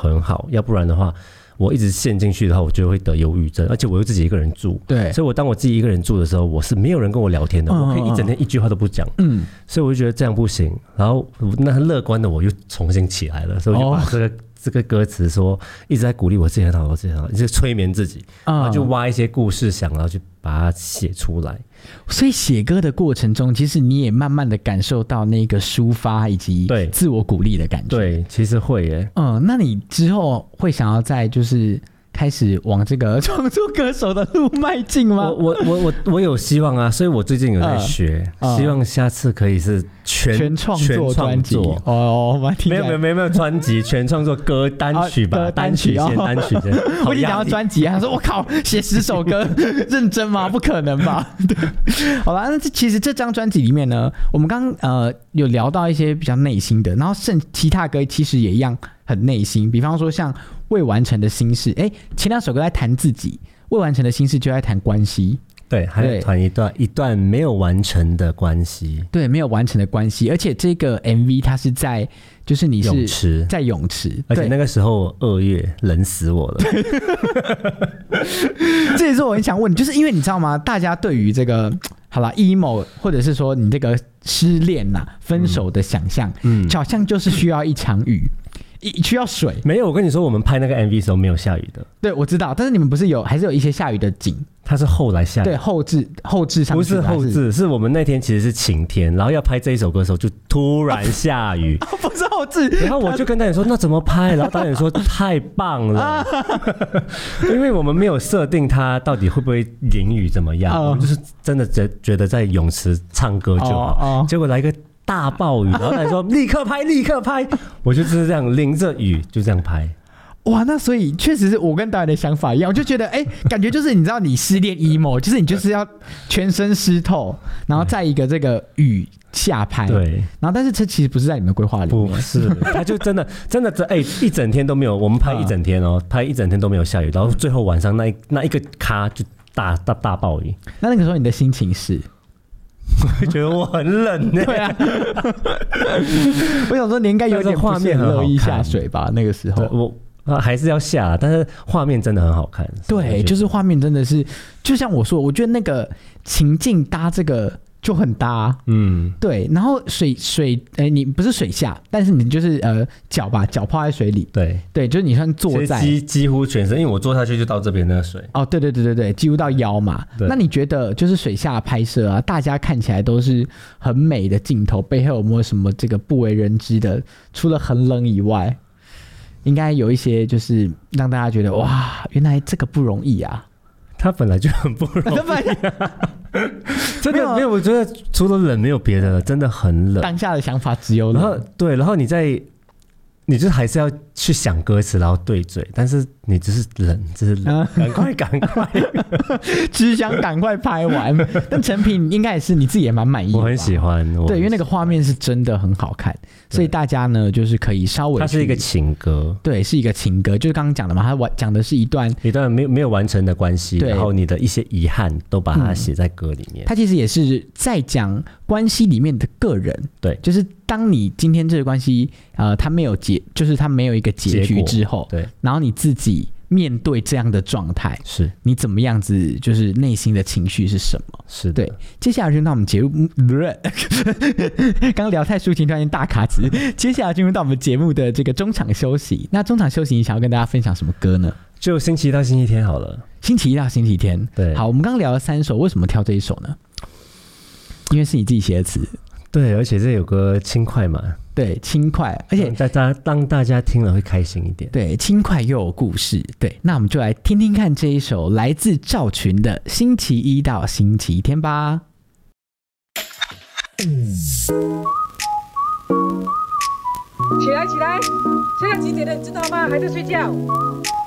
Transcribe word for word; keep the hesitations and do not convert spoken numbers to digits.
很好，要不然的话我一直陷进去的话，我就会得忧郁症，而且我又自己一个人住， 对， 所以我当我自己一个人住的时候，我是没有人跟我聊天的，嗯、我可以一整天一句话都不讲，嗯，所以我就觉得这样不行。然后那乐观的我又重新起来了，所以我就把这个、哦、这个歌词说一直在鼓励我自己很好，我自己很好，就是催眠自己，然后就挖一些故事想，然后就把它写出来。 所以写歌的过程中，其实你也慢慢的感受到那个抒发以及自我鼓励的感觉。 对，其实会耶。 嗯，那你之后会想要在就是开始往这个创作歌手的路迈进吗？ 我我我我我有希望啊，所以我最近有在学，呃、希望下次可以是全全创作专辑哦， 没有没有没有没有专辑，全创作歌单曲吧，啊、单曲先单曲先。 我已经讲到专辑，他说我靠，写十首歌，认真吗？不可能吧？对，好啦，那其实这张专辑里面呢，我们刚呃有聊到一些比较内心的，然后剩其他歌其实也一样很内心，比方说像未完成的心事，哎，前两首歌在谈自己，未完成的心事就在谈关系。 对，还有谈一段一段没有完成的关系， 对，没有完成的关系，而且这个 M V 它是在，就是你是泳池， 在泳池， 而且那个时候二月冷死我了。 这也是我很想问，就是因为你知道吗？大家对于这个好啦 emo 或者是说你这个失恋呐、啊、分手的想象，嗯，好像就是需要一场雨。需要水。 没有，我跟你说，我们拍那个 M V 的时候没有下雨的。 对，我知道，但是你们不是有还是有一些下雨的景？ 它是后来下雨， 对，后置后置上去， 不是后置，是我们那天其实是晴天，然后要拍这一首歌的时候就突然下雨， 啊、不是后置。 然后我就跟导演说那怎么拍，然后导演说太棒了，因为我们没有设定它到底会不会淋雨怎么样，啊、我们就是真的觉得在泳池唱歌就好，啊啊、结果来一个大暴雨，然后导演说立刻拍立刻拍，我就就是这样淋着雨就这样拍。 哇，那所以确实是我跟导演的想法一样，我就觉得哎、欸，感觉就是你知道你失恋 emo， 就是你就是要全身湿透，然后在一个这个雨下拍， 对， 然后但是这其实不是在你们的规划里面， 不是，他就真的真的哎、欸，一整天都没有，我们拍一整天哦，拍一整天都没有下雨，然后最后晚上那一那一个咖就大大大暴雨。 那那个时候你的心情是？ 我觉得我很冷呢、欸。 对啊，我想说你应该有点画面很乐意下水吧？那个时候我。啊，还是要下，但是画面真的很好看。 对，就是画面真的是，就像我说，我觉得那个情境搭这个就很搭，嗯，对。然后水水，哎、欸，你不是水下，但是你就是呃脚吧，脚泡在水里， 对对，就是你算坐在几几乎全身，因为我坐下去就到这边那个水。 哦，对对对对对，几乎到腰嘛。那你觉得就是水下拍摄啊，大家看起来都是很美的镜头，背后有没有什么这个不为人知的？除了很冷以外？应该有一些就是让大家觉得哇，原来这个不容易啊！ 他本来就很不容易、啊，真的没有。我觉得除了冷没有别的了，真的很冷。 当下的想法只有冷。 然后对，然后你在，你就还是要去想歌词，然后对嘴，但是你只是冷，只是冷，赶快赶快， 只想赶快拍完。但成品应该也是你自己也蛮满意的， 我很喜欢。 对，因为那个画面是真的很好看，所以大家呢就是可以稍微。 它是一个情歌， 对，是一个情歌，就是刚刚讲的嘛，它讲的是一段一段没有没有完成的关系，然后你的一些遗憾都把它写在歌里面。 它、嗯、其实也是在讲关系里面的个人， 对， 就是当你今天这个关系呃，它没有结，就是它没有一个结局之后， 对， 然后你自己面对这样的状态， 是你怎么样子，就是内心的情绪是什么？ 是的， 对。接下来就到我们节目，刚刚聊太抒情，突然间大卡词。接下来进入到我们节目的这个中场休息。那中场休息，你想要跟大家分享什么歌呢？ 就星期一到星期天好了。 星期一到星期天，对。好，我们刚刚聊了三首，为什么挑这一首呢？因为是你自己写的词。对， 而且这有个轻快嘛。 对，轻快，而且大家让大家听了会开心一点。 对，轻快又有故事。对，那我们就来听听看这一首来自赵群的《星期一到星期天》吧。 起来，起来！现在几点了，你知道吗？还在睡觉。